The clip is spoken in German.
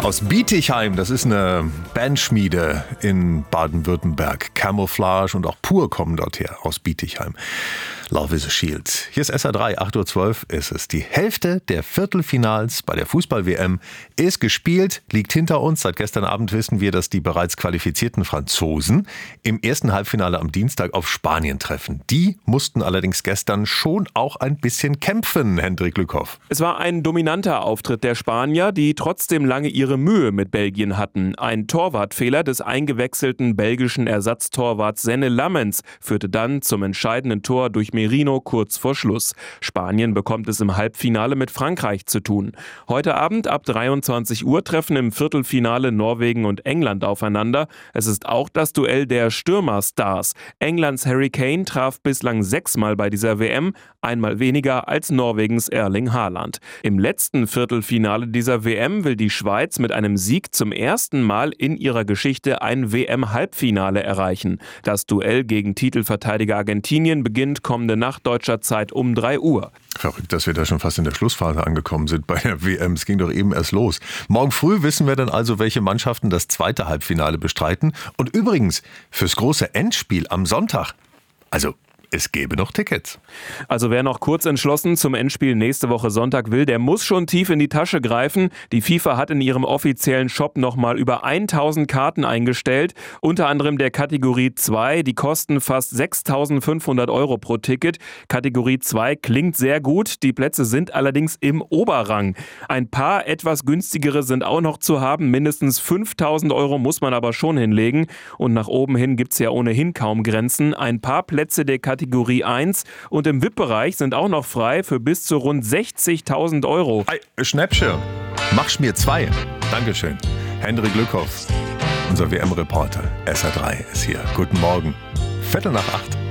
Aus Bietigheim, das ist eine Bandschmiede in Baden-Württemberg. Camouflage und auch Pur kommen dort her, aus Bietigheim. Love is a Shield. Hier ist SR3, 8.12 Uhr ist es. Die Hälfte der Viertelfinals bei der Fußball-WM ist gespielt, liegt hinter uns. Seit gestern Abend wissen wir, dass die bereits qualifizierten Franzosen im ersten Halbfinale am Dienstag auf Spanien treffen. Die mussten allerdings gestern schon auch ein bisschen kämpfen, Hendrik Lückhoff. Es war ein dominanter Auftritt der Spanier, die trotzdem lange ihre Mühe mit Belgien hatten. Ein Torwartfehler des eingewechselten belgischen Ersatztorwarts Senne Lammens führte dann zum entscheidenden Tor durch Merino kurz vor Schluss. Spanien bekommt es im Halbfinale mit Frankreich zu tun. Heute Abend ab 23 Uhr treffen im Viertelfinale Norwegen und England aufeinander. Es ist auch das Duell der Stürmerstars. Englands Harry Kane traf bislang 6-mal bei dieser WM, einmal weniger als Norwegens Erling Haaland. Im letzten Viertelfinale dieser WM will die Schweiz mit einem Sieg zum ersten Mal in ihrer Geschichte ein WM-Halbfinale erreichen. Das Duell gegen Titelverteidiger Argentinien beginnt kommende Nacht deutscher Zeit um 3 Uhr. Verrückt, dass wir da schon fast in der Schlussphase angekommen sind bei der WM. Es ging doch eben erst los. Morgen früh wissen wir dann also, welche Mannschaften das zweite Halbfinale bestreiten. Und übrigens, fürs große Endspiel am Sonntag, also es gäbe noch Tickets. Also wer noch kurz entschlossen zum Endspiel nächste Woche Sonntag will, der muss schon tief in die Tasche greifen. Die FIFA hat in ihrem offiziellen Shop nochmal über 1000 Karten eingestellt. Unter anderem der Kategorie 2, die kosten fast 6.500 € pro Ticket. Kategorie 2 klingt sehr gut, die Plätze sind allerdings im Oberrang. Ein paar etwas günstigere sind auch noch zu haben, mindestens 5.000 € muss man aber schon hinlegen. Und nach oben hin gibt's ja ohnehin kaum Grenzen. Ein paar Plätze der Kategorie 1 und im VIP-Bereich sind auch noch frei für bis zu rund 60.000 €. Hey, Schnäppchen, mach's mir 2. Dankeschön. Hendrik Lückhoff, unser WM-Reporter. SR3 ist hier. Guten Morgen. 7:45.